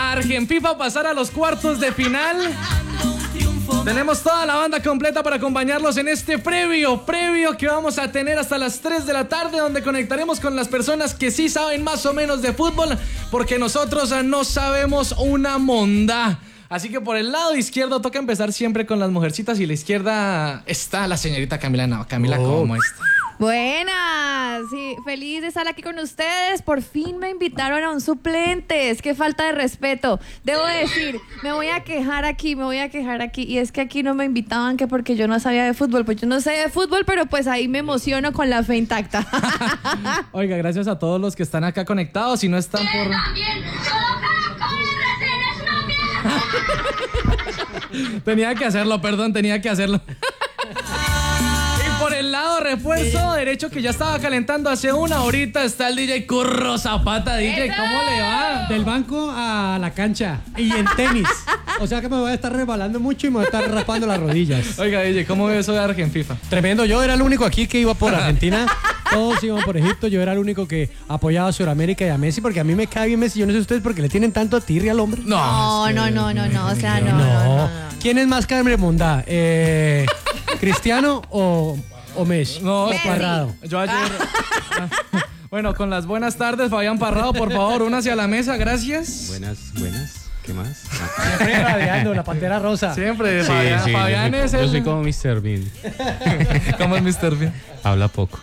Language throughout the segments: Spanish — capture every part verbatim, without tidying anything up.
a Argenfifa pasar a los cuartos de final. Tenemos toda la banda completa para acompañarlos en este previo, previo que vamos a tener hasta las tres de la tarde, donde conectaremos con las personas que sí saben más o menos de fútbol, porque nosotros no sabemos una monda. Así que por el lado izquierdo toca empezar siempre con las mujercitas y a la izquierda está la señorita Camila Nava. Camila, oh. ¿cómo está? Buenas, sí, feliz de estar aquí con ustedes. Por fin me invitaron a un suplente. Es que falta de respeto. Debo decir, me voy a quejar aquí, me voy a quejar aquí. Y es que aquí no me invitaban que porque yo no sabía de fútbol. Pues yo no sé de fútbol, pero pues ahí me emociono con la fe intacta. Oiga, gracias a todos los que están acá conectados y no están por... Tenía que hacerlo, perdón, tenía que hacerlo. Y por el lado refuerzo derecho, que ya estaba calentando hace una horita, está el D J Curro Zapata. D J, ¿cómo le va? Del banco a la cancha y en tenis. O sea que me voy a estar resbalando mucho y me voy a estar raspando las rodillas. Oiga, D J, ¿cómo ve eso de Argenfifa? Tremendo, yo era el único aquí que iba por Argentina. Todos iban por Egipto, yo era el único que apoyaba a Sudamérica y a Messi, porque a mí me cae bien Messi. Yo no sé ustedes por qué le tienen tanto tirria al hombre. No, no, no, no, no, o sea, no, no, no, no. ¿Quién es más cabremondá? Eh, ¿Cristiano o, o Messi? No, Messi. Parrado. Yo ayer... Bueno, con las buenas tardes, Fabián Parrado, por favor, únase a la mesa, gracias. Buenas, buenas. ¿Qué más? Siempre radiando, la pantera rosa. Siempre, Sí, Fabián, sí, Fabián yo, es soy, el... yo soy como mister Bean. ¿Cómo es mister Bean? Habla poco.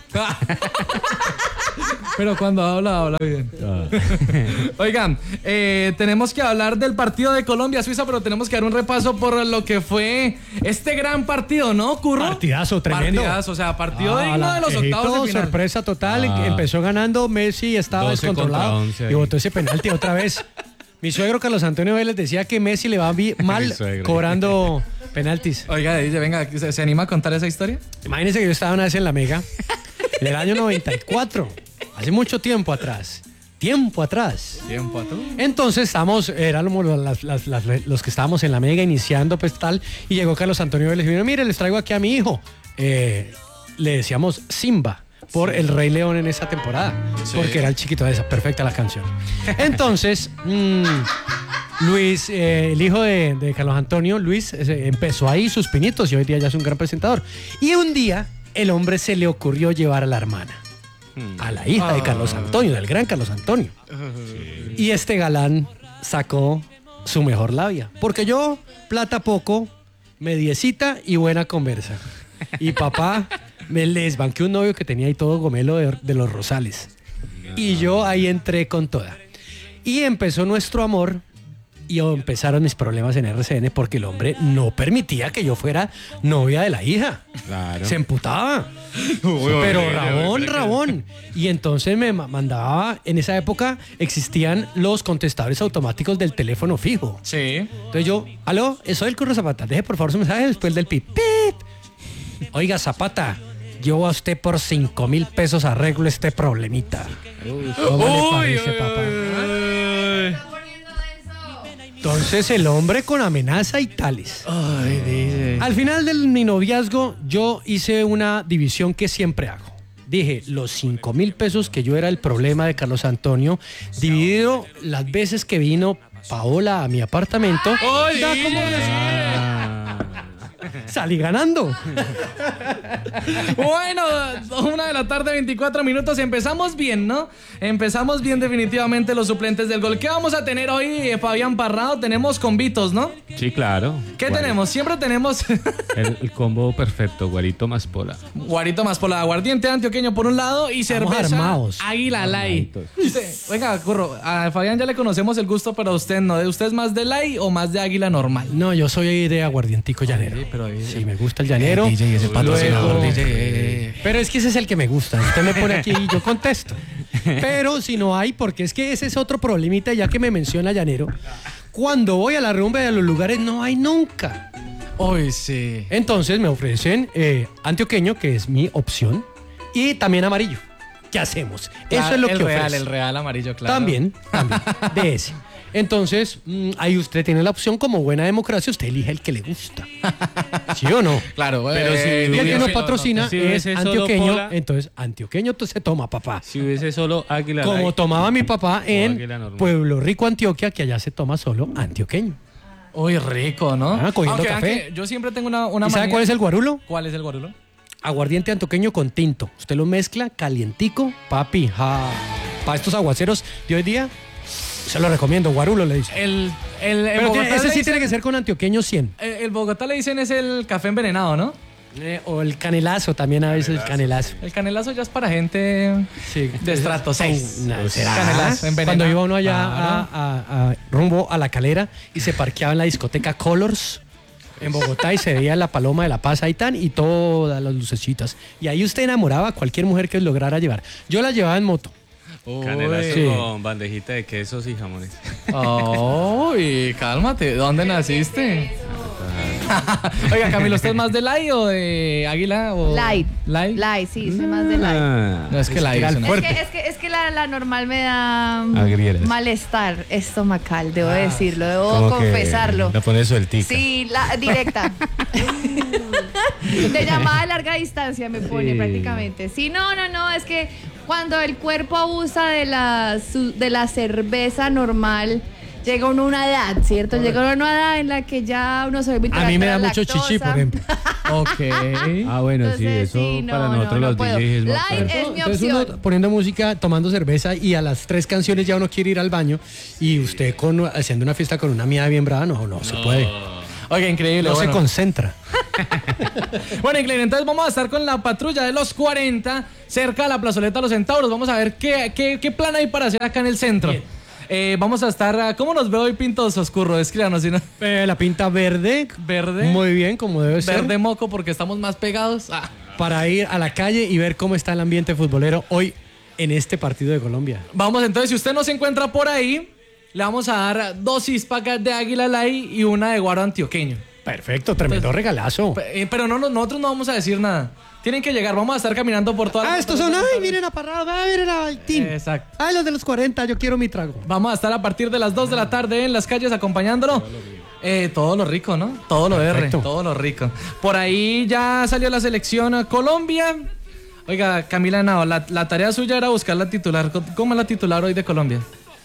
Pero cuando habla, habla bien. Oigan, eh, tenemos que hablar del partido de Colombia-Suiza, pero tenemos que dar un repaso por lo que fue este gran partido, ¿no, Curro? Partidazo, tremendo. Partidazo, o sea, partido Ah, digno la- de los Egipto, octavos de final. sorpresa total, Ah. empezó ganando, Messi estaba doce descontrolado contra once ahí. y botó ese penalti otra vez. Mi suegro Carlos Antonio Vélez decía que Messi le va bi- mal suegro. cobrando penaltis. Oiga, dice, venga, ¿se, se anima a contar esa historia? Imagínense que yo estaba una vez en la Mega, en el año noventa y cuatro, hace mucho tiempo atrás. Tiempo atrás. Tiempo a tú. Entonces estamos, éramos las- las- las- los que estábamos en la Mega iniciando, pues tal, y llegó Carlos Antonio Vélez y dijo, mire, les traigo aquí a mi hijo. Eh, le decíamos Simba por El Rey León en esa temporada, Sí. porque era el chiquito de esa, perfecta la canción. Entonces, mmm, Luis, eh, el hijo de, de Carlos Antonio, Luis, eh, empezó ahí sus pinitos y hoy día ya es un gran presentador. Y un día, el hombre se le ocurrió llevar a la hermana, a la hija de Carlos Antonio, del gran Carlos Antonio. Y este galán sacó su mejor labia. Porque yo, plata poco, mediecita y buena conversa. Y papá me les banqué un novio que tenía ahí todo gomelo de, de los Rosales. Y yo ahí entré con toda. Y empezó nuestro amor y empezaron mis problemas en R C N porque el hombre no permitía que yo fuera novia de la hija. Claro. Se emputaba. Pero rabón, rabón. Y entonces me ma- mandaba, en esa época existían los contestadores automáticos del teléfono fijo. Sí. Entonces yo, aló, soy el Curro Zapata, deje por favor su mensaje después del pip. Pip. Oiga, Zapata, yo a usted por cinco mil pesos arreglo este problemita. ¿Cómo le parece, papá? Entonces el hombre con amenaza y tales. Ay, dice. Al final de mi noviazgo, yo hice una división que siempre hago. Dije, los cinco mil pesos que yo era el problema de Carlos Antonio, dividido las veces que vino Paola a mi apartamento, ¡Ay, da D como J! salí ganando. Bueno, una de la tarde, veinticuatro minutos. Empezamos bien, ¿no? Empezamos bien definitivamente los suplentes del gol. ¿Qué vamos a tener hoy, eh, Fabián Parrado? Tenemos convitos, ¿no? Sí, claro. ¿Qué Guari- tenemos? Siempre tenemos El, el combo perfecto, guarito más pola. guarito más por la aguardiente antioqueño por un lado y Estamos cerveza armados. Águila Light. Armaditos. Usted- Venga, Curro, a Fabián ya le conocemos el gusto, pero a usted no. ¿De usted es más de Light o más de Águila normal? No, yo soy de aguardientico llanero. Sí, pero ahí- Sí, me gusta el llanero. D J es el patrocinador, Luego- D J. Pero es que ese es el que me gusta. Usted me pone aquí y yo contesto. Pero si no hay, porque es que ese es otro problemita, ya que me menciona llanero. Cuando voy a la rumba de los lugares no hay nunca. Hoy sí. Entonces me ofrecen eh, antioqueño, que es mi opción, y también amarillo. ¿Qué hacemos? Eso Claro, es lo el que real, ofrece. el real amarillo, claro. También, también, de ese. Entonces, mmm, ahí usted tiene la opción, como buena democracia, usted elige el que le gusta. ¿Sí o no? Claro, Pero eh, si Y el que hubiese- nos patrocina si es hubiese solo antioqueño, pola- entonces antioqueño tú se toma, papá. Si hubiese solo águila. Como light. tomaba mi papá en águila normal. Pueblo Rico, Antioquia, que allá se toma solo antioqueño. Uy, rico, ¿no? Ah, cogiendo Aunque vean café. que yo siempre tengo una, una ¿Y sabe manía- cuál es el guarulo? ¿Cuál es el guarulo? Aguardiente antioqueño con tinto. Usted lo mezcla calientico, papi. Para estos aguaceros de hoy día, se lo recomiendo. Guarulo le dice. El, el, en Pero Bogotá tiene- ese le sí dicen- tiene que ser con antioqueño cien. El, el Bogotá le dicen es el café envenenado, ¿no? Eh, o el canelazo también a veces, el canelazo. El canelazo ya es para gente Sí, de estrato seis. No, ¿será? Canelazo, envenenado. Cuando iba uno allá Claro. a, a- a- rumbo a la Calera y se parqueaba en la discoteca Colors en Bogotá y se veía la Paloma de la Paz ahí tan y todas las lucecitas. Y ahí usted enamoraba a cualquier mujer que lograra llevar. Yo la llevaba en moto. Canelazo Sí. con bandejita de quesos y jamones. Uy, cálmate. ¿Dónde naciste? Oiga, Camilo, ¿usted es más de light o de águila? O Light. Light. Light, sí, soy más de light. Ah, No, es que light. era el es una- Es fuerte. que, es que, es que la, la normal me da mm, Agrieras. malestar estomacal, debo decirlo, debo como que confesarlo. La pones sueltica. Sí, la directa. De llamada a larga distancia me pone Sí. prácticamente. Sí, no, no, no, es que cuando el cuerpo abusa de la, su- de la cerveza normal, llega uno a una edad, ¿cierto? Llega uno a una edad en la que ya uno se ve muy A mí me da intolerante mucho a la chichi, por lactosa. ejemplo. Ok. Ah, bueno, sí, Entonces, eso sí, no, para no, nosotros no los puedo. D Js es Light mortal. es mi Entonces opción. uno poniendo música, tomando cerveza y a las tres canciones ya uno quiere ir al baño y usted con, haciendo una fiesta con una mía bien brava, no, no, se puede. Oiga, increíble. No bueno. se concentra. Bueno, increíble. Entonces vamos a estar con la patrulla de los cuarenta cerca de la plazoleta de los Centauros. Vamos a ver qué, qué, qué plan hay para hacer acá en el centro. Eh, vamos a estar... ah, ¿Cómo nos veo hoy pintos oscurros? Escríbanos, si no... Eh, la pinta verde. Verde. Muy bien, como debe ser. Verde moco porque estamos más pegados. Ah. Para ir a la calle y ver cómo está el ambiente futbolero hoy en este partido de Colombia. Vamos entonces, si usted no se encuentra por ahí, le vamos a dar dos cispacas de Águila Light y una de guaro antioqueño. Perfecto, tremendo regalazo. Pe- eh, Pero no, no, nosotros no vamos a decir nada. Tienen que llegar, vamos a estar caminando por toda la... Ah, estos son, ay, miren a Parrado, ay, miren a Tin. Exacto. Ay, los de los cuarenta, yo quiero mi trago. Vamos a estar a partir de las dos de la tarde en las calles acompañándolo. Eh, todo lo rico, ¿no? Todo lo R, Perfecto. todo lo rico. Por ahí ya salió la selección a Colombia. Oiga, Camila Henao, la, la tarea suya era buscar la titular. ¿Cómo es la titular hoy de Colombia?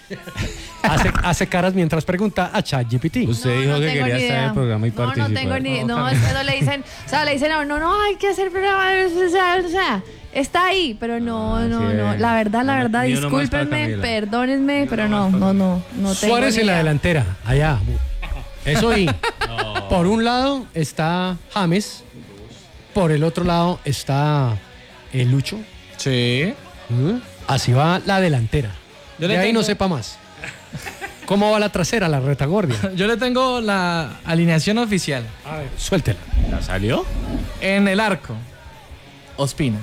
Hace, hace caras mientras pregunta a ChatGPT. Usted dijo que tengo quería ni estar en idea. el programa y no, participar. No, tengo ni... No, No, es que no le dicen... O sea, le dicen, no, no, no, hay que hacer programa... O sea, o sea, está ahí, pero no, Ah, no, sí, no. eh. La verdad, la Ni- verdad, ni uno más para discúlpenme, Camila. perdónenme, pero no, no, no, no tengo Suárez ni en la idea. delantera, allá. Eso y por un lado está James, por el otro lado está el Lucho. Sí. ¿Mm? Así va la delantera. Yo De le ahí tengo- no sepa más. ¿Cómo va la trasera, la retaguardia? Yo le tengo la alineación oficial. A ver, suéltela. ¿La salió? En el arco, Ospina.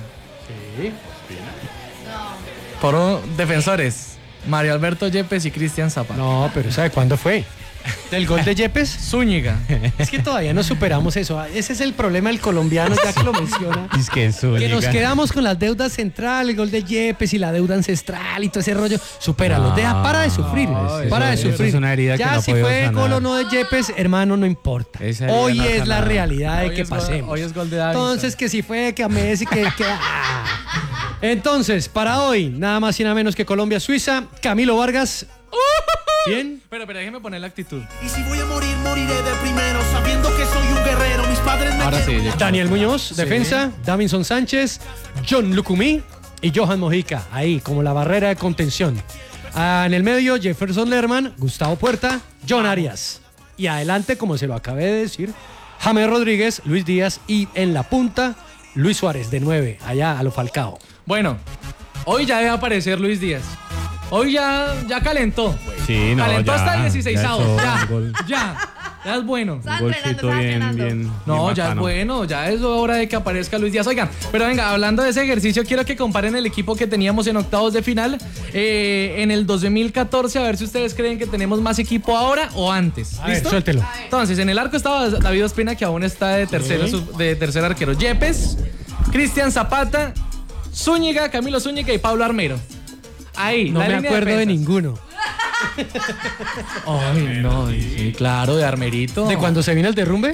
Por un- defensores, Mario Alberto Yepes y Cristian Zapata. No, pero ¿sabe cuándo fue? ¿Del gol de Yepes? Zúñiga. Es que todavía no superamos eso. Ese es el problema del colombiano, ya que lo menciona. Es que eso. Que nos quedamos con las deudas centrales, el gol de Yepes y la deuda ancestral y todo ese rollo. Supéralo, No, deja, para de sufrir, eso- para de eso es sufrir. una herida que ya no si podemos fue sanar. gol o no de Yepes, hermano, no importa. Esa herida Hoy no es la sana. realidad de Hoy que es gol- pasemos. hoy es gol de Davinson. Entonces, que si fue, que a Messi, que... que ah. Entonces, para hoy, nada más y nada menos que Colombia-Suiza, Camilo Vargas. Bien. Pero, pero déjeme poner la actitud. Y si voy a morir, moriré de primero, sabiendo que soy un guerrero. Mis padres me Ahora sí, dieron ya. la- Daniel Muñoz, defensa, Davinson Sánchez, John Lucumí y Johan Mojica, ahí como la barrera de contención. Ah, en el medio, Jefferson Lerman, Gustavo Puerta, John Arias. Y adelante, como se lo acabé de decir, James Rodríguez, Luis Díaz y en la punta, Luis Suárez de nueve, allá a lo Falcao. Bueno, hoy ya debe aparecer Luis Díaz. Hoy ya, ya calentó. Sí, no, calentó ya, hasta dieciséis ya avos. eso, Ya, un gol. ya, ya es bueno. Estaba Un entrenando, golcito estaba bien, entrenando. bien. No, bien ya es bacano. bueno, ya es hora de que aparezca Luis Díaz. Oigan, pero venga, hablando de ese ejercicio, quiero que comparen el equipo que teníamos en octavos de final eh, en el dos mil catorce, a ver si ustedes creen que tenemos más equipo ahora o antes. A ver, ¿Listo? suéltelo. Entonces, en el arco estaba David Ospina, que aún está de tercero, Sí. sub- de tercer arquero. Yepes, Cristian Zapata, Zúñiga, Camilo Zúñiga y Pablo Armero. Ahí, No la me línea acuerdo de defensas. ninguno. Ay, no, sí, claro, de armerito. ¿De cuando se vino el derrumbe?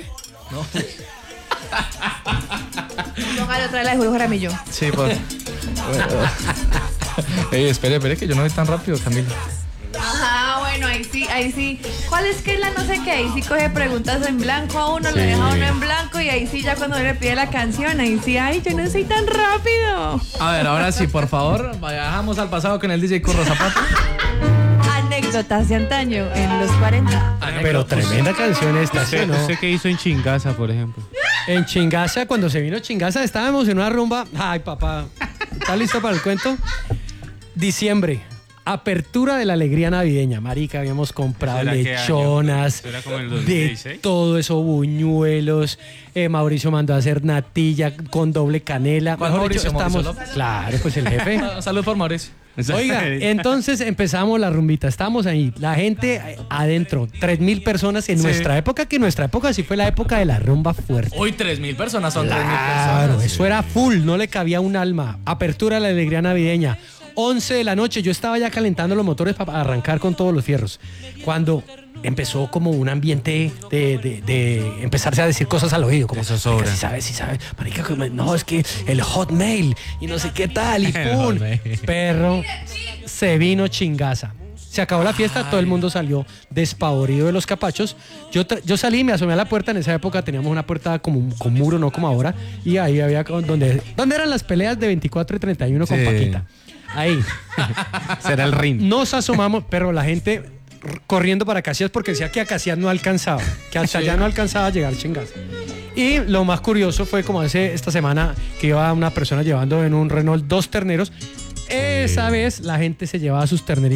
Póngale otra vez la de Julio Jaramillo. Sí, pues. Ey, espere, espere, que yo no voy tan rápido, Camila. Ajá, bueno, ahí sí, ahí sí. ¿Cuál es que es la no sé qué? Ahí sí coge preguntas en blanco a uno, Sí. le deja a uno en blanco y ahí sí ya cuando le pide la canción, ahí sí, ay, yo no soy tan rápido. A ver, ahora sí, por favor, viajamos al pasado con el D J Curro Zapata. Anécdotas de antaño en los cuarenta. Pero tremenda canción esta, ¿sí o ¿Usted, no? usted qué hizo en Chingaza, por ejemplo? En Chingaza, cuando se vino Chingaza, estábamos en una rumba. Ay, papá, ¿está listo para el cuento? Diciembre, apertura de la alegría navideña. Marica, habíamos comprado ¿Será qué año? lechonas, ¿Eso era como el dos mil de dieciséis? todo eso, buñuelos. Eh, Mauricio mandó a hacer natilla con doble canela. ¿Cuál Mejor dicho, Mauricio? estamos. ¿Mauricio López? Claro, pues el jefe. Ah, Salud por Mauricio. Oiga, entonces empezamos la rumbita, estamos ahí, la gente adentro, tres mil personas en Sí. nuestra época, que nuestra época sí fue la época de la rumba fuerte. Hoy tres mil personas son tres mil Claro, personas. eso era full, no le cabía un alma. Apertura de la alegría navideña. once de la noche, yo estaba ya calentando los motores para arrancar con todos los fierros. Cuando empezó como un ambiente de, de- de empezarse a decir cosas al oído, como, Eso sobra. marica, si sabes, si sabes, marica, como, no, es que el hotmail y no sé qué tal, y El pum, Hotmail. perro, se vino Chingaza. Se acabó la fiesta, todo el mundo salió despavorido de los capachos. Yo, tra- yo salí, me asomé a la puerta. En esa época teníamos una puerta como con muro, no como ahora. Y ahí había con- donde, donde eran las peleas de veinticuatro y treinta y uno con Sí. Paquita. Ahí. Será el ring. Nos asomamos, pero la gente r- corriendo para Casillas porque decía que a Casillas no alcanzaba, que hasta allá no alcanzaba a llegar Chingaza. Y lo más curioso fue como hace esta semana que iba una persona llevando en un Renault dos terneros. Esa vez la gente se llevaba sus terneritos